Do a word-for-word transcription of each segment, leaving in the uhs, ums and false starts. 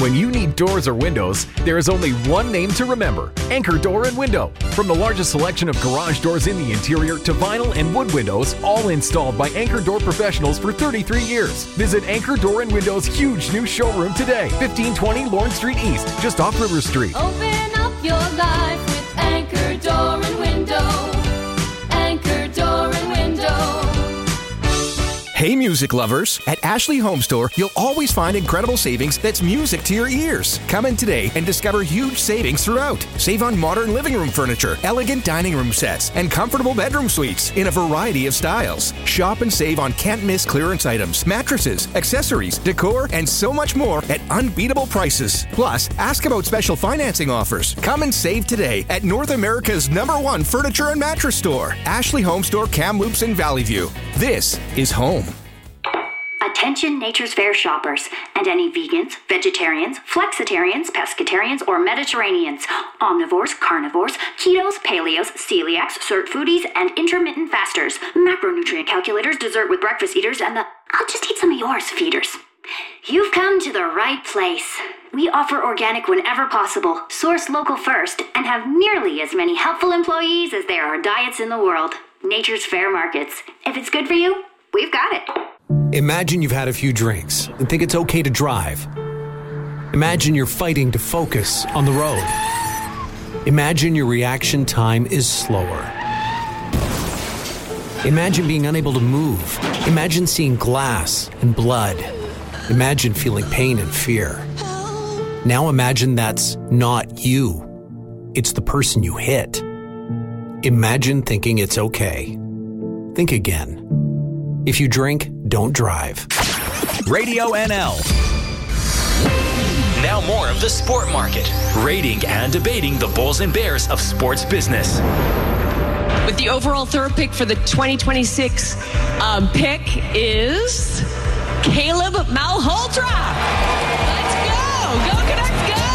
When you need doors or windows, there is only one name to remember: Anchor Door and Window. From the largest selection of garage doors in the interior to vinyl and wood windows, all installed by Anchor Door professionals for thirty-three years. Visit Anchor Door and Window's huge new showroom today, fifteen twenty Lawrence Street East, just off River Street. Open up your life with Anchor Door and Window. Anchor Door and Window. Hey, music lovers. At Ashley Home Store, you'll always find incredible savings that's music to your ears. Come in today and discover huge savings throughout. Save on modern living room furniture, elegant dining room sets, and comfortable bedroom suites in a variety of styles. Shop and save on can't-miss clearance items, mattresses, accessories, decor, and so much more at unbeatable prices. Plus, ask about special financing offers. Come and save today at North America's number one furniture and mattress store, Ashley Home Store, Kamloops and Valley View. This is home. Attention Nature's Fair shoppers and any vegans, vegetarians, flexitarians, pescatarians, or Mediterraneans, omnivores, carnivores, ketos, paleos, celiacs, cert foodies, and intermittent fasters, macronutrient calculators, dessert with breakfast eaters, and the I'll just eat some of yours feeders. You've come to the right place. We offer organic whenever possible, source local first, and have nearly as many helpful employees as there are diets in the world. Nature's Fair Markets. If it's good for you, we've got it. Imagine you've had a few drinks and think it's okay to drive. Imagine you're fighting to focus on the road. Imagine your reaction time is slower. Imagine being unable to move. Imagine seeing glass and blood. Imagine feeling pain and fear. Now imagine that's not you. It's the person you hit. Imagine thinking it's okay. Think again. If you drink, don't drive. Radio N L. Now more of the Sport Market, rating and debating the Bulls and Bears of sports business. With the overall third pick for the twenty twenty-six um, pick is Caleb Malhotra. Let's go. Go Canucks, go.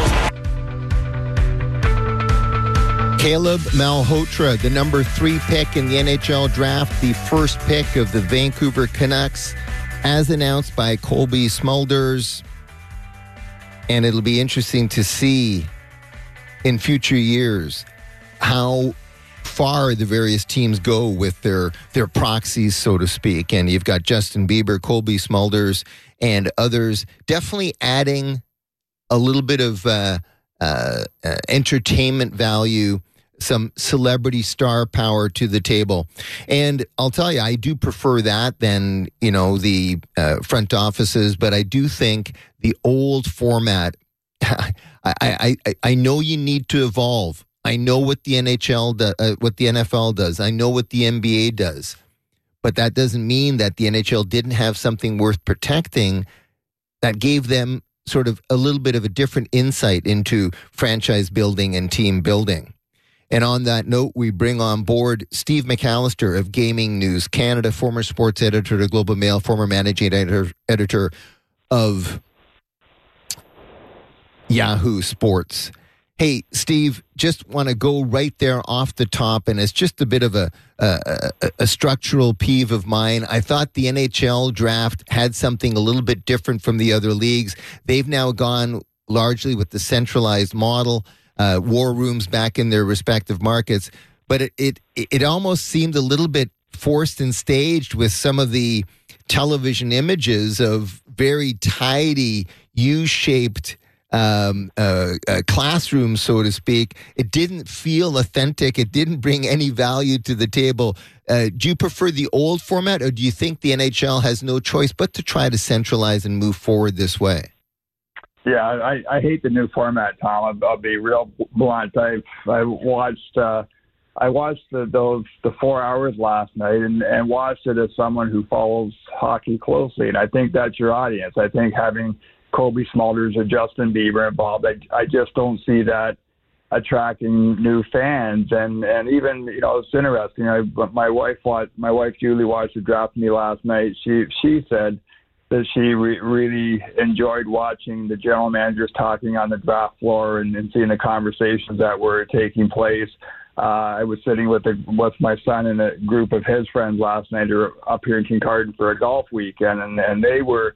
Caleb Malhotra, the number three pick in the N H L draft, the first pick of the Vancouver Canucks, as announced by Colby Smulders. And it'll be interesting to see in future years how far the various teams go with their, their proxies, so to speak. And you've got Justin Bieber, Colby Smulders, and others definitely adding a little bit of uh, uh, uh, entertainment value, some celebrity star power to the table. And I'll tell you, I do prefer that than, you know, the uh, front offices, but I do think the old format, I, I, I, I know you need to evolve. I know what the N H L, do, uh, what the N F L does. I know what the N B A does. But that doesn't mean that the N H L didn't have something worth protecting that gave them sort of a little bit of a different insight into franchise building and team building. And on that note, we bring on board Steve McAllister of Gaming News Canada, former sports editor to Globe and Mail, former managing editor, editor of Yahoo Sports. Hey, Steve, just want to go right there off the top, and it's just a bit of a, a, a structural peeve of mine. I thought the N H L draft had something a little bit different from the other leagues. They've now gone largely with the centralized model. Uh, war rooms back in their respective markets, but it, it it almost seemed a little bit forced and staged with some of the television images of very tidy, U-shaped um, uh, uh, classrooms, so to speak. It didn't feel authentic. It didn't bring any value to the table. Uh, do you prefer the old format, or do you think the N H L has no choice but to try to centralize and move forward this way? Yeah, I, I hate the new format, Tom. I'll, I'll be real blunt. I I watched uh, I watched the, those the four hours last night and, and watched it as someone who follows hockey closely, and I think that's your audience. I think having Colby Smulders or Justin Bieber involved, I I just don't see that attracting new fans. And, and even, you know, it's interesting. I, my wife watched, my wife Julie watched the draft with me last night. She she said that she re- really enjoyed watching the general managers talking on the draft floor and, and seeing the conversations that were taking place. Uh, I was sitting with a, with my son and a group of his friends last night who were up here in Kincardine for a golf weekend, and, and they were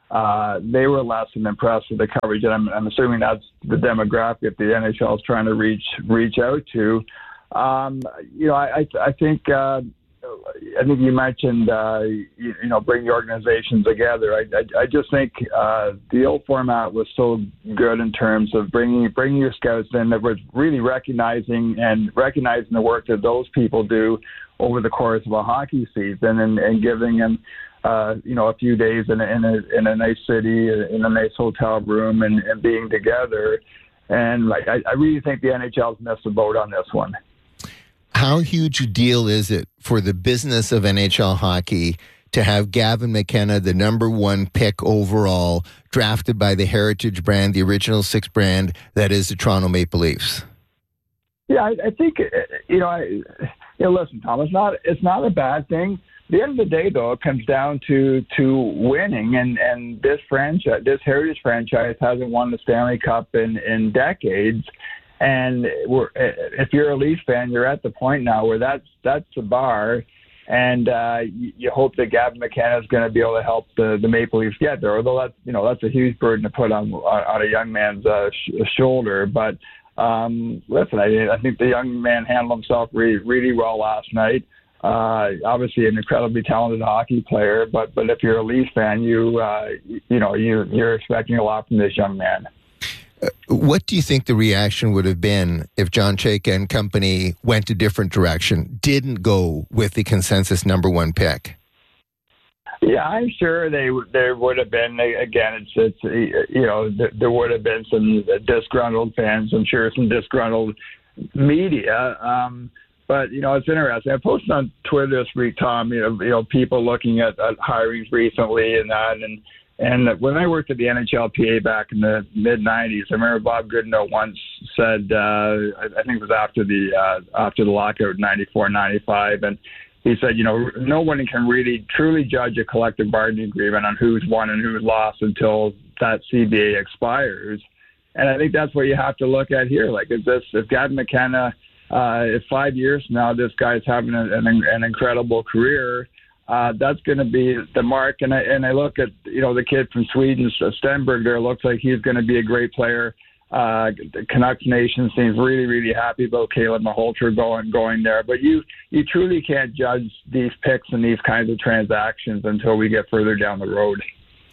uh, they were less than impressed with the coverage. And I'm, I'm assuming that's the demographic the N H L is trying to reach reach out to. Um, you know, I, I, I think uh, I think you mentioned uh, you, you know bring the organizations together. I, I, I just think uh, the old format was so good in terms of bringing bringing your scouts in. That was really recognizing and recognizing the work that those people do over the course of a hockey season, and, and giving them uh, you know a few days in a, in a in a nice city, in a nice hotel room, and, and being together. And like I, I really think the N H L's missed the boat on this one. How huge a deal is it for the business of N H L hockey to have Gavin McKenna, the number one pick overall, drafted by the Heritage brand, the original six brand that is the Toronto Maple Leafs? Yeah, I, I think you know. I, you know, listen, Tom, it's not it's not a bad thing. At the end of the day, though, it comes down to to winning, and, and this franchise, this Heritage franchise, hasn't won the Stanley Cup in, in decades. And we're, if you're a Leafs fan, you're at the point now where that's that's the bar, and uh, you, you hope that Gavin McKenna is going to be able to help the, the Maple Leafs get there. Although that's you know that's a huge burden to put on on a young man's uh, sh- shoulder. But um, listen, I, I think the young man handled himself really, really well last night. Uh, obviously, an incredibly talented hockey player. But but if you're a Leafs fan, you uh, you know you you're expecting a lot from this young man. What do you think the reaction would have been if John Chayka and company went a different direction, didn't go with the consensus number one pick? Yeah, I'm sure they there would have been. Again, it's it's you know there would have been some disgruntled fans. I'm sure some disgruntled media. Um, but you know it's interesting. I posted on Twitter this week, Tom. You know, you know people looking at, at hirings recently and that and. And when I worked at the N H L P A back in the mid nineties, I remember Bob Goodenow once said, uh, I think it was after the uh, after the lockout in ninety-four ninety-five, and he said, you know, no one can really truly judge a collective bargaining agreement on who's won and who's lost until that C B A expires. And I think that's what you have to look at here. Like, is this, if Gavin McKenna, uh, if five years from now this guy's having a, an, an incredible career, Uh, that's going to be the mark. And I, and I look at, you know, the kid from Sweden, Stenberg there, looks like he's going to be a great player. Uh, the Canucks Nation seems really, really happy about Caleb Malhotra going, going there. But you, you truly can't judge these picks and these kinds of transactions until we get further down the road.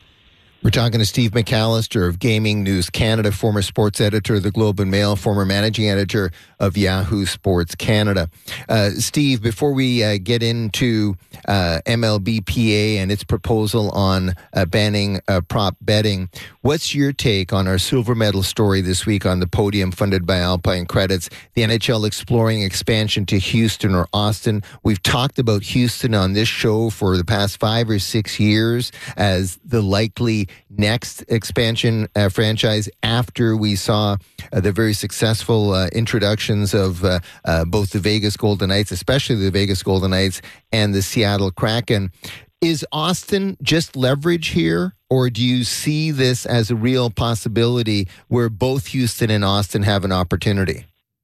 We're talking to Steve McAllister of Gaming News Canada, former sports editor of the Globe and Mail, former managing editor of Yahoo Sports Canada. Uh, Steve, before we uh, get into uh, M L B P A and its proposal on uh, banning uh, prop betting, what's your take on our silver medal story this week on the podium funded by Alpine Credits, the N H L exploring expansion to Houston or Austin? We've talked about Houston on this show for the past five or six years as the likely next expansion uh, franchise after we saw uh, the very successful uh, introductions of uh, uh, both the Vegas Golden Knights, especially the Vegas Golden Knights and the Seattle Kraken. Is Austin just leverage here, or do you see this as a real possibility where both Houston and Austin have an opportunity?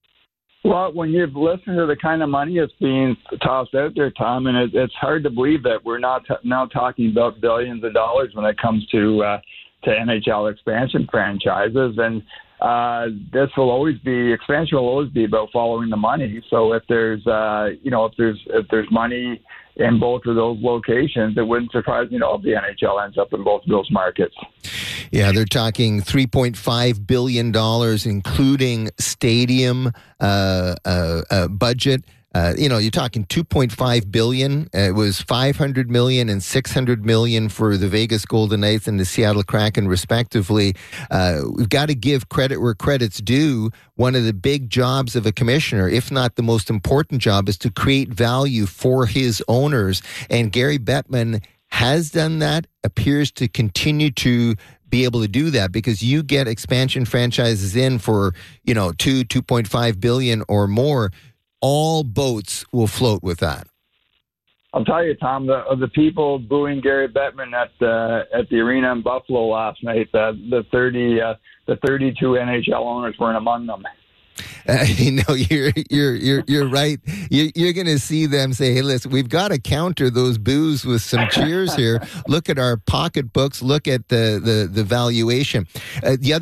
Well, when you've listened to the kind of money that's being tossed out there, Tom, and it, it's hard to believe that we're not t- now talking about billions of dollars when it comes to uh, to N H L expansion franchises. And uh, this will always be expansion will always be about following the money. So if there's uh, you know if there's if there's money in both of those locations, it wouldn't surprise me at all if the N H L ends up in both of those markets. Yeah, they're talking three point five billion dollars, including stadium uh, uh, uh, budget. Uh, you know, you're talking two point five billion dollars. Uh, it was five hundred million dollars and six hundred million dollars for the Vegas Golden Knights and the Seattle Kraken, respectively. Uh, we've got to give credit where credit's due. One of the big jobs of a commissioner, if not the most important job, is to create value for his owners. And Gary Bettman has done that, appears to continue to be able to do that, because you get expansion franchises in for, you know, two, two point five billion or more. All boats will float with that. I'll tell you, Tom, the the people booing Gary Bettman at the at the arena in Buffalo last night, the the thirty uh, the thirty-two N H L owners weren't among them. Uh, you know, you're you're you're you're right. You, you're going to see them say, "Hey, listen, we've got to counter those boos with some cheers here. Look at our pocketbooks. Look at the the the valuation." Uh, the other